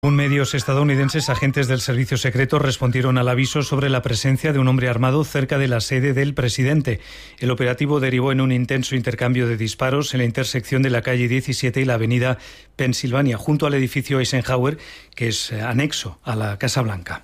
Según medios estadounidenses, agentes del servicio secreto respondieron al aviso sobre la presencia de un hombre armado cerca de la sede del presidente. El operativo derivó en un intenso intercambio de disparos en la intersección de la calle 17 y la avenida Pensilvania, junto al edificio Eisenhower, que es anexo a la Casa Blanca.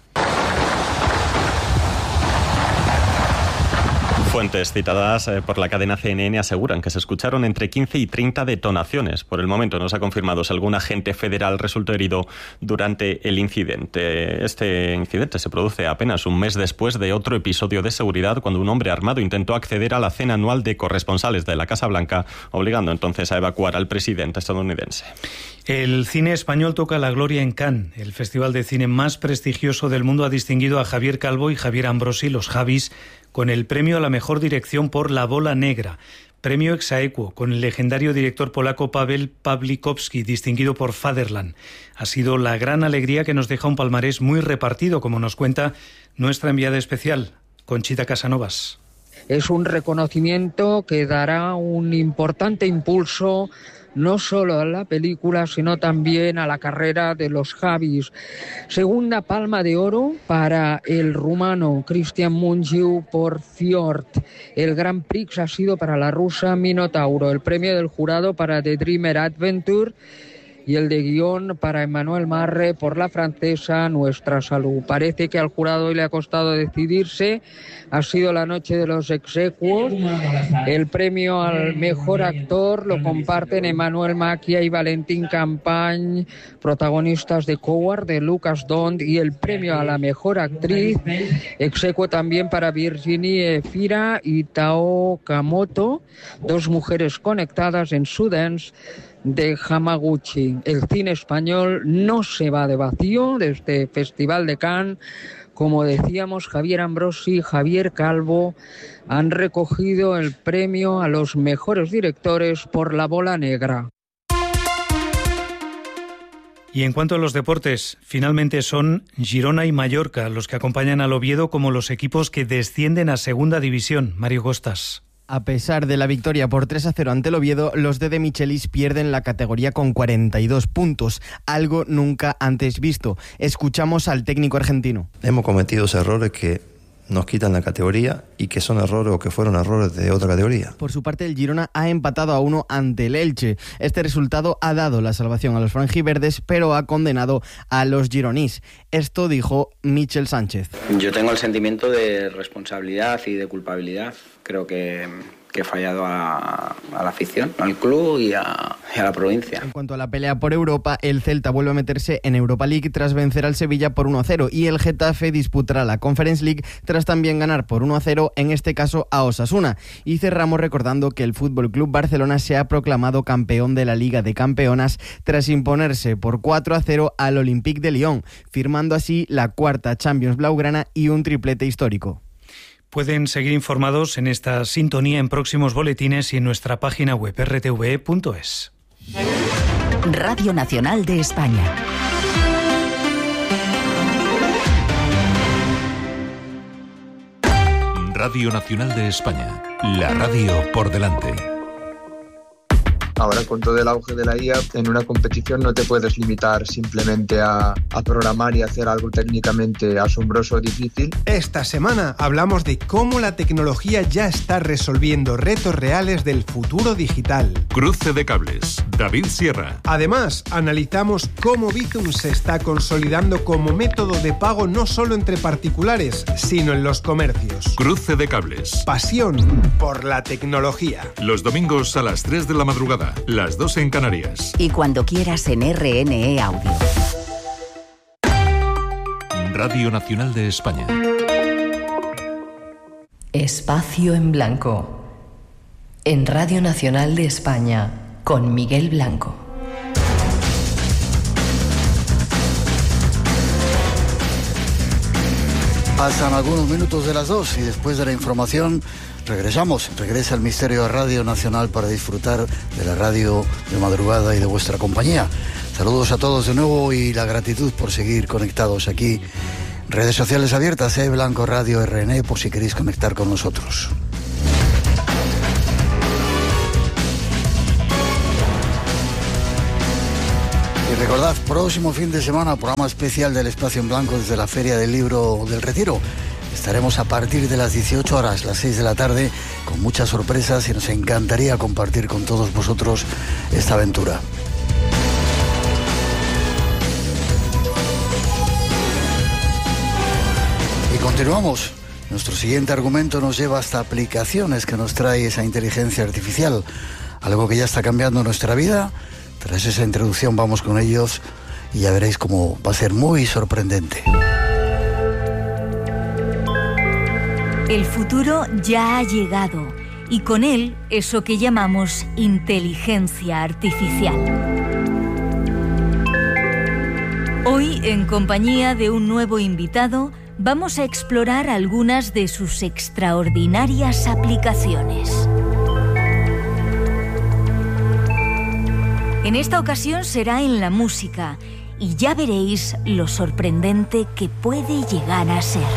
Fuentes citadas por la cadena CNN aseguran que se escucharon entre 15 y 30 detonaciones. Por el momento no se ha confirmado si algún agente federal resultó herido durante el incidente. Este incidente se produce apenas un mes después de otro episodio de seguridad cuando un hombre armado intentó acceder a la cena anual de corresponsales de la Casa Blanca, obligando entonces a evacuar al presidente estadounidense. El cine español toca la gloria en Cannes. El festival de cine más prestigioso del mundo ha distinguido a Javier Calvo y Javier Ambrosi, los Javis, con el premio a la mejor dirección por La Bola Negra. Premio ex aequo con el legendario director polaco Paweł Pawlikowski, distinguido por Fatherland. Ha sido la gran alegría que nos deja un palmarés muy repartido, como nos cuenta nuestra enviada especial, Conchita Casanovas. Es un reconocimiento que dará un importante impulso no solo a la película, sino también a la carrera de los Javis. Segunda palma de oro para el rumano Cristian Mungiu por Fjord. El Grand Prix ha sido para la rusa Minotauro. El premio del jurado para The Dreamer Adventure y el de guión para Emmanuel Marre por la francesa Nuestra Salud. Parece que al jurado le ha costado decidirse. Ha sido la noche de los exequos. El premio al mejor actor lo comparten Emmanuel Macchia y Valentín Campagne, protagonistas de Coward, de Lucas Dont, y el premio a la mejor actriz, exequo también para Virginie Efira y Tao Kamoto, dos mujeres conectadas en Sundance de Hamaguchi. El cine español no se va de vacío de este Festival de Cannes. Como decíamos, Javier Ambrosi y Javier Calvo han recogido el premio a los mejores directores por La Bola Negra. Y en cuanto a los deportes, finalmente son Girona y Mallorca los que acompañan al Oviedo como los equipos que descienden a Segunda División. Mario Costas. A pesar de la victoria por 3-0 ante el Oviedo, los de Michelis pierden la categoría con 42 puntos, algo nunca antes visto. Escuchamos al técnico argentino. Hemos cometido errores que nos quitan la categoría y que son errores o que fueron errores de otra categoría. Por su parte, el Girona ha empatado a 1 ante el Elche. Este resultado ha dado la salvación a los franjiverdes, pero ha condenado a los gironís. Esto dijo Michel Sánchez. Yo tengo el sentimiento de responsabilidad y de culpabilidad. Creo que he fallado a la afición, al club y a la provincia. En cuanto a la pelea por Europa, el Celta vuelve a meterse en Europa League tras vencer al Sevilla por 1-0 y el Getafe disputará la Conference League tras también ganar por 1-0, en este caso a Osasuna. Y cerramos recordando que el FC Barcelona se ha proclamado campeón de la Liga de Campeonas tras imponerse por 4-0 al Olympique de Lyon, firmando así la cuarta Champions blaugrana y un triplete histórico. Pueden seguir informados en esta sintonía en próximos boletines y en nuestra página web rtve.es. Radio Nacional de España. Radio Nacional de España. La radio por delante. Ahora, con todo el auge de la IA, en una competición no te puedes limitar simplemente a programar y hacer algo técnicamente asombroso o difícil. Esta semana hablamos de cómo la tecnología ya está resolviendo retos reales del futuro digital. Cruce de cables. David Sierra. Además, analizamos cómo Bizum se está consolidando como método de pago no solo entre particulares, sino en los comercios. Cruce de cables. Pasión por la tecnología. Los domingos a las 3 de la madrugada. Las 2 en Canarias. Y cuando quieras en RNE Audio. Radio Nacional de España. Espacio en Blanco. En Radio Nacional de España, con Miguel Blanco. Pasan algunos minutos de las 2 y después de la información regresa el Misterio de Radio Nacional para disfrutar de la radio de madrugada y de vuestra compañía. Saludos a todos de nuevo y la gratitud por seguir conectados aquí. Redes sociales abiertas, Blanco Radio RN, por si queréis conectar con nosotros. Y recordad más. Próximo fin de semana, programa especial del Espacio en Blanco desde la Feria del Libro del Retiro. Estaremos a partir de las 18 horas, las 6 de la tarde, con muchas sorpresas y nos encantaría compartir con todos vosotros esta aventura. Y continuamos. Nuestro siguiente argumento nos lleva hasta aplicaciones que nos trae esa inteligencia artificial, algo que ya está cambiando nuestra vida. Tras esa introducción vamos con ellos y ya veréis cómo va a ser muy sorprendente. El futuro ya ha llegado y con él eso que llamamos inteligencia artificial. Hoy, en compañía de un nuevo invitado, vamos a explorar algunas de sus extraordinarias aplicaciones. En esta ocasión será en la música y ya veréis lo sorprendente que puede llegar a ser.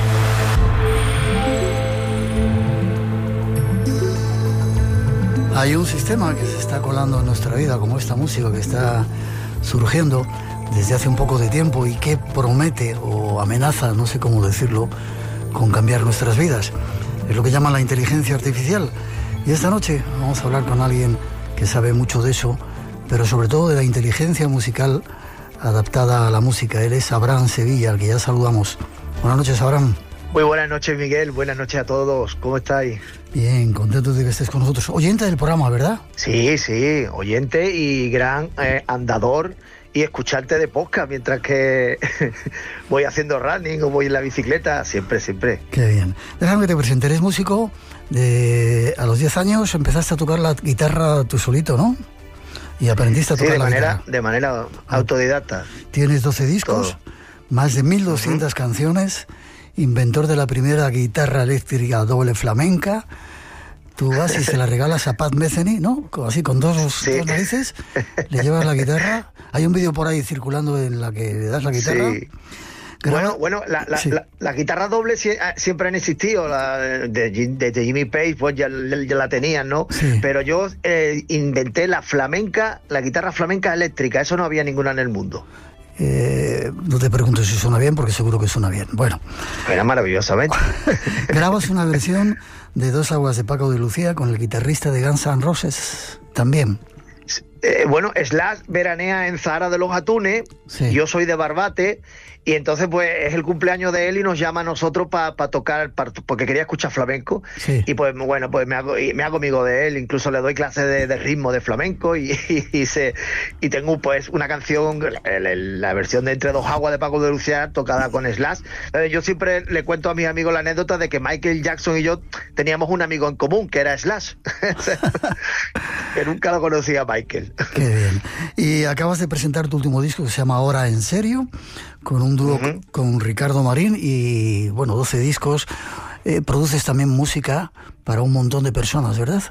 Hay un sistema que se está colando en nuestra vida, como esta música que está surgiendo desde hace un poco de tiempo y que promete o amenaza, no sé cómo decirlo, con cambiar nuestras vidas. Es lo que llaman la inteligencia artificial. Y esta noche vamos a hablar con alguien que sabe mucho de eso, pero sobre todo de la inteligencia musical adaptada a la música. Él es Abraham Sevilla, al que ya saludamos. Buenas noches, Abraham. Muy buenas noches, Miguel. Buenas noches a todos. ¿Cómo estáis? Bien, contento de que estés con nosotros. Oyente del programa, ¿verdad? Sí, oyente y gran andador y escucharte de podcast mientras que voy haciendo running o voy en la bicicleta, siempre. Qué bien. Déjame que te presente, eres músico. A los 10 años empezaste a tocar la guitarra tú solito, ¿no? Y aprendiste a tocar la guitarra. De manera autodidacta. Tienes 12 discos, más de 1.200 canciones, inventor de la primera guitarra eléctrica doble flamenca. Tú vas y se la regalas a Pat Metheny, ¿no? Así con dos narices, le llevas la guitarra. Hay un vídeo por ahí circulando en la que le das la guitarra. Sí. Bueno, la guitarra doble siempre han existido, de Jimmy Page, pues ya la tenían, ¿no? Sí. Pero yo inventé la guitarra flamenca eléctrica, eso no había ninguna en el mundo. No te pregunto si suena bien, porque seguro que suena bien. Bueno. Era maravillosamente. Grabas una versión de Dos aguas de Paco de Lucía con el guitarrista de Guns N' Roses también. Slash veranea en Zahara de los Atunes, sí. Yo soy de Barbate, y entonces pues es el cumpleaños de él y nos llama a nosotros para tocar, porque quería escuchar flamenco, sí. Y pues bueno, pues me hago amigo de él, incluso le doy clases de ritmo de flamenco y tengo pues una canción, la versión de Entre dos aguas de Paco de Lucía tocada con Slash. Yo siempre le cuento a mis amigos la anécdota de que Michael Jackson y yo teníamos un amigo en común, que era Slash, que nunca lo conocía Michael. Qué bien. Y acabas de presentar tu último disco que se llama Ahora en Serio, con un dúo con Ricardo Marín y, 12 discos. Produces también música para un montón de personas, ¿verdad?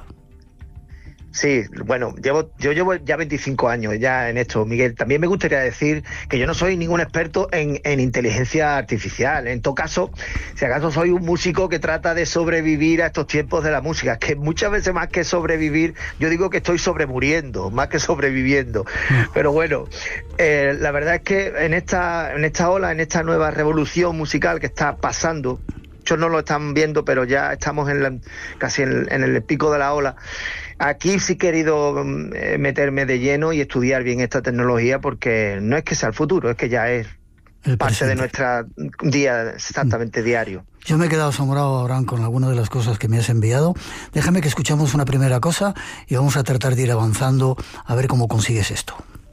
Sí, bueno, yo llevo ya 25 años ya en esto, Miguel. También me gustaría decir que yo no soy ningún experto en inteligencia artificial. En todo caso, si acaso soy un músico que trata de sobrevivir a estos tiempos de la música, que muchas veces más que sobrevivir, yo digo que estoy sobremuriendo, más que sobreviviendo. Pero bueno, la verdad es que en esta ola, en esta nueva revolución musical que está pasando, muchos no lo están viendo, pero ya estamos casi en el pico de la ola. Aquí sí he querido meterme de lleno y estudiar bien esta tecnología, porque no es que sea el futuro, es que ya es parte de nuestra día exactamente diario. Yo me he quedado asombrado, Abraham, con algunas de las cosas que me has enviado. Déjame que escuchemos una primera cosa y vamos a tratar de ir avanzando a ver cómo consigues esto.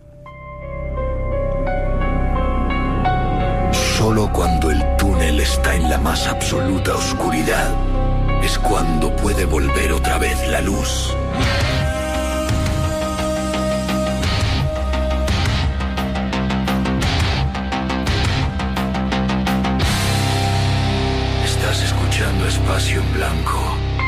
Solo cuando el túnel está en la más absoluta oscuridad es cuando puede volver otra vez la luz. Estás escuchando Espacio en Blanco.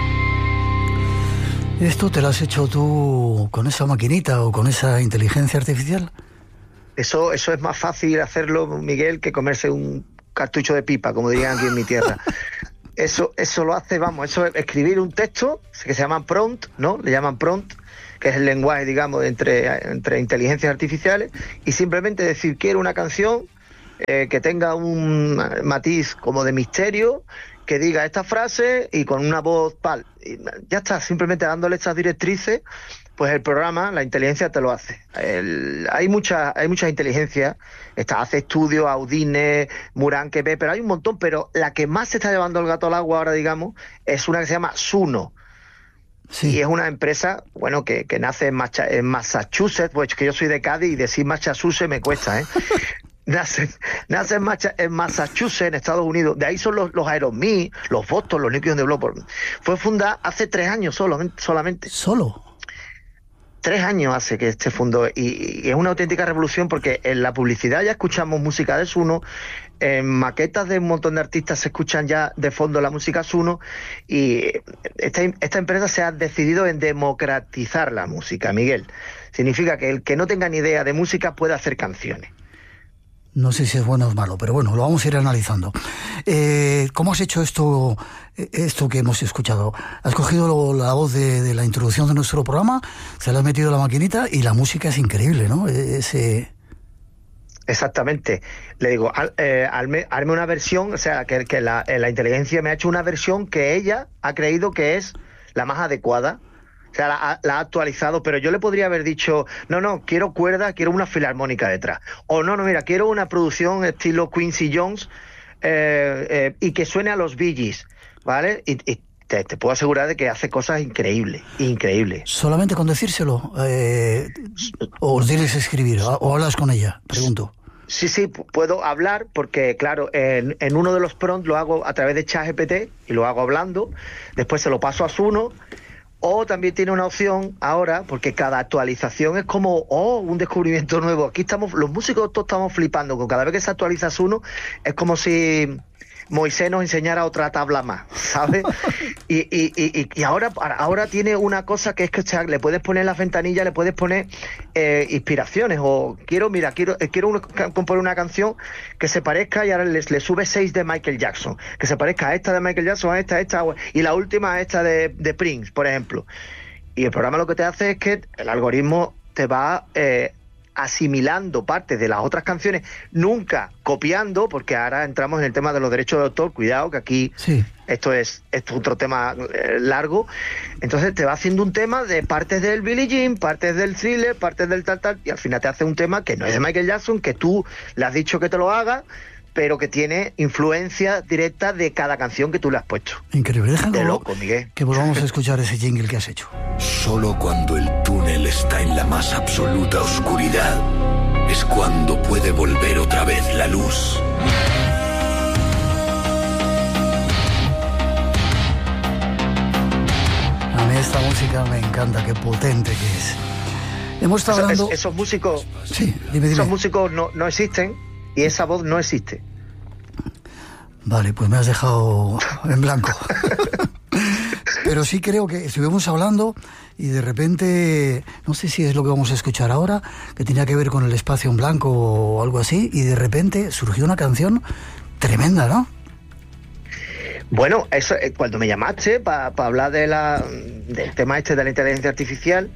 ¿Esto te lo has hecho tú con esa maquinita o con esa inteligencia artificial? Eso es más fácil hacerlo, Miguel, que comerse un cartucho de pipa, como dirían aquí en mi tierra. Eso lo hace, eso es escribir un texto que se llama prompt, ¿no? Le llaman prompt, que es el lenguaje, digamos, entre inteligencias artificiales, y simplemente decir, quiero una canción que tenga un matiz como de misterio, que diga esta frase y con una voz pal. Y ya está, simplemente dándole estas directrices, pues el programa, la inteligencia te lo hace. Hay muchas inteligencias, hace estudios, Audine, Muranque, pero hay un montón, pero la que más se está llevando el gato al agua ahora, digamos, es una que se llama Suno. Sí. Y es una empresa, bueno, que nace en Massachusetts, pues que yo soy de Cádiz y decir Massachusetts me cuesta, Nace en Massachusetts, en Estados Unidos. De ahí son los Aerosmith, los Boston, los Nucleus de Blood. Fue fundada hace 3 años solamente. ¿Solo? 3 años hace que se fundó, y es una auténtica revolución, porque en la publicidad ya escuchamos música de Suno, en maquetas de un montón de artistas se escuchan ya de fondo la música Suno, y esta empresa se ha decidido en democratizar la música, Miguel. Significa que el que no tenga ni idea de música puede hacer canciones. No sé si es bueno o es malo, pero bueno, lo vamos a ir analizando. ¿Cómo has hecho esto que hemos escuchado? Has cogido la voz de la introducción de nuestro programa, se la has metido a la maquinita y la música es increíble, ¿no? Exactamente. Le digo, hazme una versión, o sea, que la inteligencia me ha hecho una versión que ella ha creído que es la más adecuada. O sea, la ha actualizado, pero yo le podría haber dicho, no, quiero cuerda, quiero una filarmónica detrás. O no, mira, quiero una producción estilo Quincy Jones y que suene a los Bee Gees, ¿vale? Y te puedo asegurar de que hace cosas increíbles. ¿Solamente con decírselo? ¿O tienes que escribir? ¿O hablas con ella? Pregunto. Sí, puedo hablar porque, claro, en uno de los prompts lo hago a través de ChatGPT y lo hago hablando, después se lo paso a Suno. O también tiene una opción ahora, porque cada actualización es como, un descubrimiento nuevo. Aquí los músicos todos estamos flipando, con cada vez que se actualiza Suno, es como si Moisés nos enseñara otra tabla más, ¿sabes? Y ahora tiene una cosa que es que le puedes poner en las ventanillas, le puedes poner inspiraciones, o quiero componer una canción que se parezca, y ahora le sube 6 de Michael Jackson, que se parezca a esta de Michael Jackson, a esta, y la última a esta de Prince, por ejemplo. Y el programa lo que te hace es que el algoritmo te va asimilando partes de las otras canciones, nunca copiando, porque ahora entramos en el tema de los derechos de autor. Cuidado, que aquí esto es otro tema largo. Entonces te va haciendo un tema de partes del Billie Jean, partes del Thriller, partes del tal, y al final te hace un tema que no es de Michael Jackson, que tú le has dicho que te lo haga, pero que tiene influencia directa de cada canción que tú le has puesto. Increíble. Déjalo, de loco, Miguel. Que volvamos a escuchar ese jingle que has hecho. Solo cuando el túnel está en la más absoluta oscuridad es cuando puede volver otra vez la luz. A mí esta música me encanta, qué potente que es. Hemos estado hablando... Esos músicos... Sí, dime. Esos músicos no existen, y esa voz no existe. Vale, pues me has dejado en blanco. Pero sí creo que estuvimos hablando y de repente, no sé si es lo que vamos a escuchar ahora, que tenía que ver con el espacio en blanco o algo así, y de repente surgió una canción tremenda, ¿no? Bueno, eso cuando me llamaste para hablar del tema de la inteligencia artificial,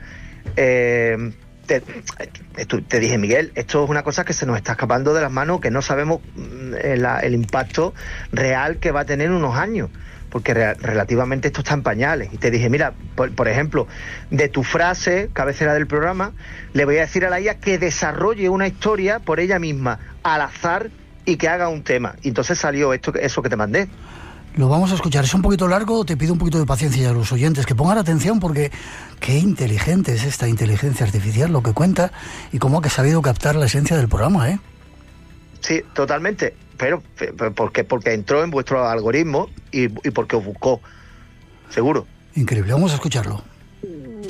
te dije, Miguel, esto es una cosa que se nos está escapando de las manos, que no sabemos el impacto real que va a tener en unos años, porque relativamente esto está en pañales. Y te dije, mira, por ejemplo, de tu frase, cabecera del programa, le voy a decir a la IA que desarrolle una historia por ella misma, al azar, y que haga un tema. Y entonces salió eso que te mandé. Lo vamos a escuchar. Es un poquito largo, te pido un poquito de paciencia a los oyentes, que pongan atención, porque qué inteligente es esta inteligencia artificial, lo que cuenta, y cómo ha sabido captar la esencia del programa, ¿eh? Sí, totalmente. Pero porque entró en vuestro algoritmo y porque os buscó. Seguro. Increíble. Vamos a escucharlo.